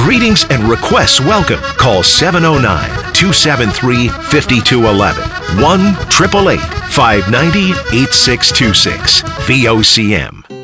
Greetings and requests welcome. Call 709-273-5211. 1-888-590-8626. VOCM.